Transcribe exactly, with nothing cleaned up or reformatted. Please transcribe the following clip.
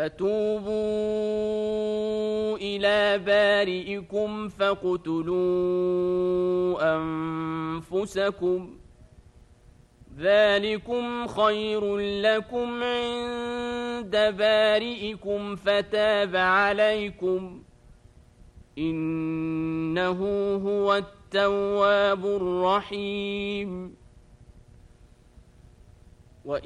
فتوبوا إلى بارئكم فاقتلوا أنفسكم ذلكم خير لكم عند بارئكم فتاب عليكم إنه هو التواب الرحيم